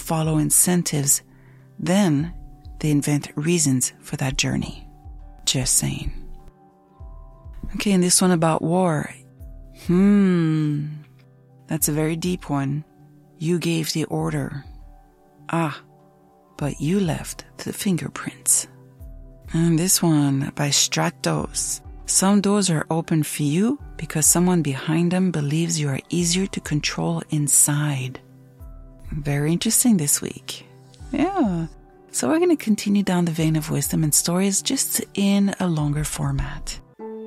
follow incentives, then they invent reasons for that journey. Just saying. Okay, and this one about war. That's a very deep one. You gave the order. But you left the fingerprints. And this one by Stratos. Some doors are open for you because someone behind them believes you are easier to control inside. Very interesting this week. Yeah. So we're going to continue down the vein of wisdom and stories, just in a longer format.